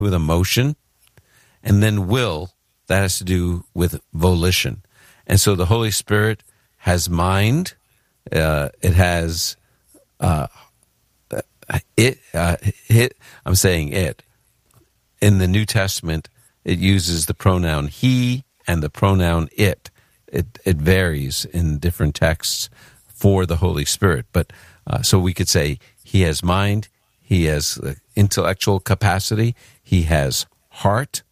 with emotion, and then will, that has to do with volition. And so the Holy Spirit has mind. It has I'm saying it. In the New Testament, it uses the pronoun he and the pronoun it. It varies in different texts for the Holy Spirit. But so we could say he has mind, he has intellectual capacity, he has heart,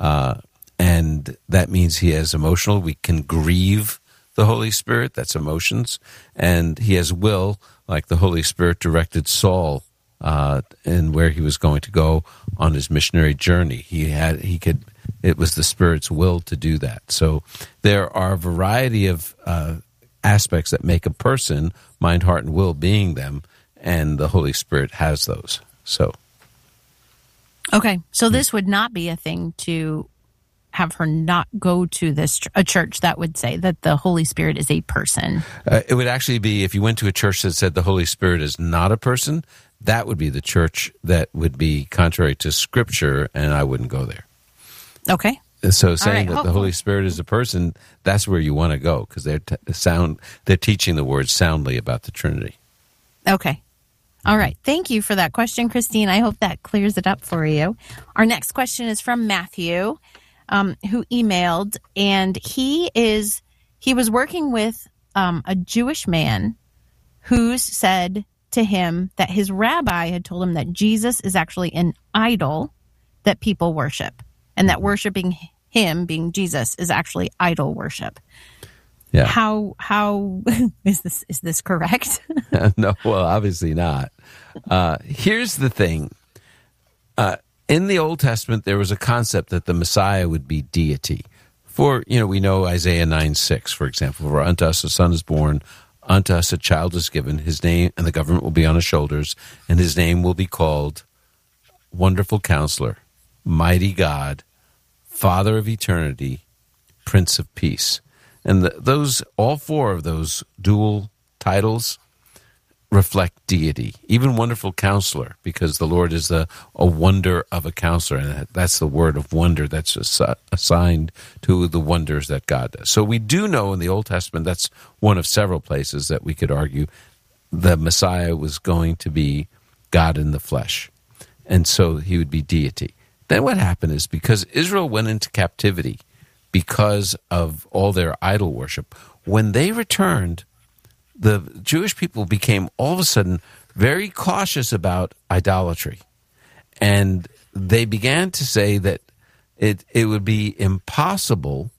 and that means he has emotional. We can grieve the Holy Spirit, that's emotions, and he has will, like the Holy Spirit directed Saul and where he was going to go on his missionary journey. It was the Spirit's will to do that. So there are a variety of aspects that make a person, mind, heart, and will being them, and the Holy Spirit has those. So, okay, so this would not be a thing to have her not go to a church that would say that the Holy Spirit is a person. It would actually be, if you went to a church that said the Holy Spirit is not a person, that would be the church that would be contrary to Scripture, and I wouldn't go there. Okay. So saying that the Holy Spirit is a person, that's where you want to go, because they're teaching the word soundly about the Trinity. Okay. All right. Thank you for that question, Christine. I hope that clears it up for you. Our next question is from Matthew, who emailed, and he was working with a Jewish man who said to him that his rabbi had told him that Jesus is actually an idol that people worship, and that worshiping him, being Jesus, is actually idol worship. Yeah. How is this correct? No, well, obviously not. Here's the thing. In the Old Testament, there was a concept that the Messiah would be deity. We know Isaiah 9:6, for example, for unto us a son is born, unto us a child is given, his name, and the government will be on his shoulders, and his name will be called Wonderful Counselor, Mighty God, Father of Eternity, Prince of Peace. And all four of those dual titles reflect deity. Even Wonderful Counselor, because the Lord is a wonder of a counselor, and that's the word of wonder that's assigned to the wonders that God does. So we do know in the Old Testament, that's one of several places that we could argue the Messiah was going to be God in the flesh, and so he would be deity. Then what happened is, because Israel went into captivity because of all their idol worship, when they returned, the Jewish people became all of a sudden very cautious about idolatry. And they began to say that it would be impossible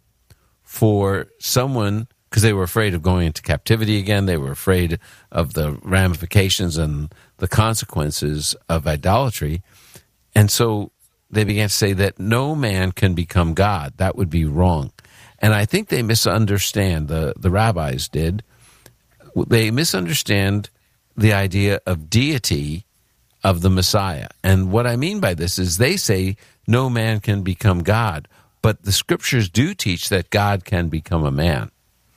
for someone, because they were afraid of going into captivity again, they were afraid of the ramifications and the consequences of idolatry. And so they began to say that no man can become God. That would be wrong. And I think they misunderstand, the rabbis did, they misunderstand the idea of deity of the Messiah. And what I mean by this is they say no man can become God, but the Scriptures do teach that God can become a man.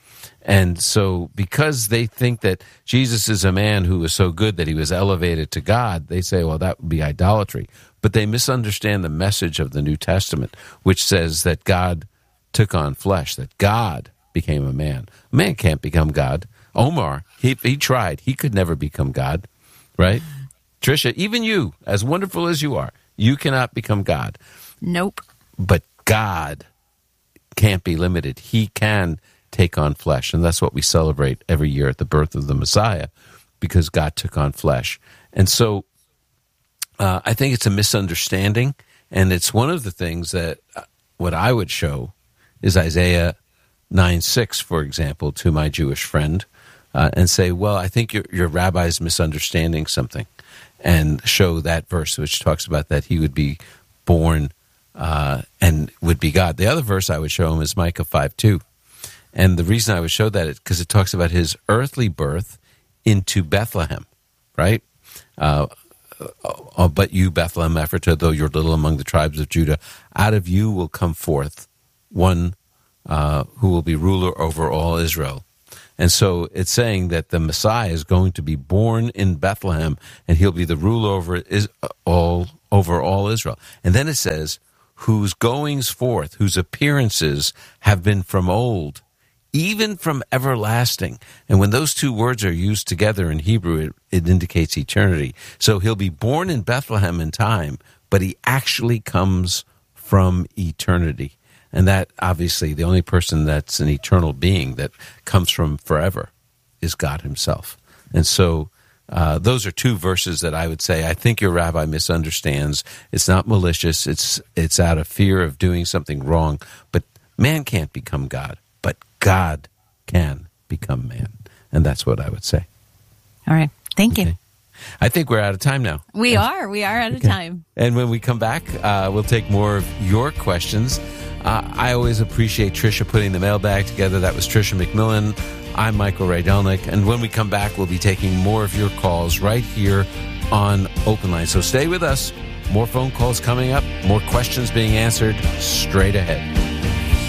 And so because they think that Jesus is a man who was so good that he was elevated to God, they say, well, that would be idolatry. But they misunderstand the message of the New Testament, which says that God took on flesh, that God became a man. A man can't become God. Omar, he tried. He could never become God, right? Tricia, even you, as wonderful as you are, you cannot become God. Nope. But God can't be limited. He can take on flesh, and that's what we celebrate every year at the birth of the Messiah, because God took on flesh. And so I think it's a misunderstanding, and it's one of the things that what I would show is Isaiah 9:6, for example, to my Jewish friend, and say, well, I think your rabbi's misunderstanding something, and show that verse which talks about that he would be born and would be God. The other verse I would show him is Micah 5:2. And the reason I would show that is because it talks about his earthly birth into Bethlehem, right? But you, Bethlehem Ephratah, though you're little among the tribes of Judah, out of you will come forth one who will be ruler over all Israel. And so it's saying that the Messiah is going to be born in Bethlehem, and he'll be the ruler over all over all Israel. And then it says, whose goings forth, whose appearances have been from old, even from everlasting. And when those two words are used together in Hebrew, it indicates eternity. So he'll be born in Bethlehem in time, but he actually comes from eternity. And that, obviously, the only person that's an eternal being that comes from forever is God himself. And so those are two verses that I would say, I think your rabbi misunderstands. It's not malicious. It's out of fear of doing something wrong. But man can't become God. But God can become man. And that's what I would say. All right. Thank you. I think we're out of time now. We are out of time. And when we come back, we'll take more of your questions. I always appreciate Tricia putting the mailbag together. That was Tricia McMillan. I'm Michael Rydelnik. And when we come back, we'll be taking more of your calls right here on Open Line. So stay with us. More phone calls coming up. More questions being answered straight ahead.